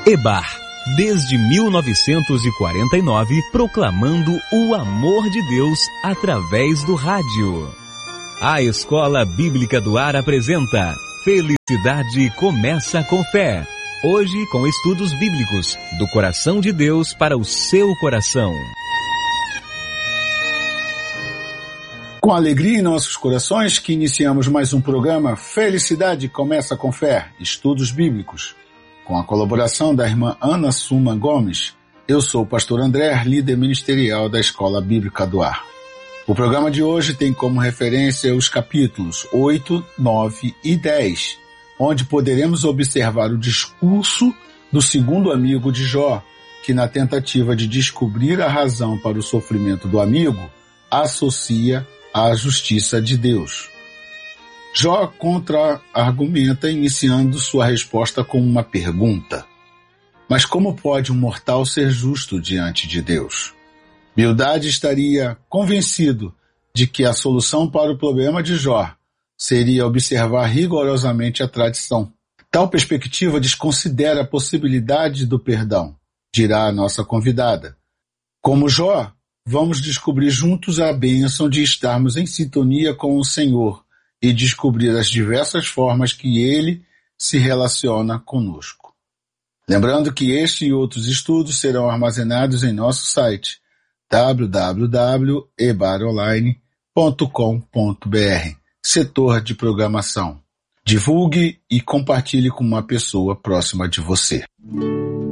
EBAR, desde 1949, proclamando o amor de Deus através do rádio. A Escola Bíblica do Ar apresenta Felicidade Começa com Fé. Hoje com estudos bíblicos, do coração de Deus para o seu coração. Com alegria em nossos corações que iniciamos mais um programa Felicidade Começa com Fé, estudos bíblicos. Com a colaboração da irmã Ana Suma Gomes, eu sou o pastor André, líder ministerial da Escola Bíblica do Ar. O programa de hoje tem como referência os capítulos 8, 9 e 10, onde poderemos observar o discurso do segundo amigo de Jó, que na tentativa de descobrir a razão para o sofrimento do amigo, associa à justiça de Deus. Jó contra-argumenta, iniciando sua resposta com uma pergunta. Mas como pode um mortal ser justo diante de Deus? Bildad estaria convencido de que a solução para o problema de Jó seria observar rigorosamente a tradição. Tal perspectiva desconsidera a possibilidade do perdão, dirá a nossa convidada. Como Jó, vamos descobrir juntos a bênção de estarmos em sintonia com o Senhor e descobrir as diversas formas que Ele se relaciona conosco. Lembrando que este e outros estudos serão armazenados em nosso site www.ebaronline.com.br, setor de programação. Divulgue e compartilhe com uma pessoa próxima de você.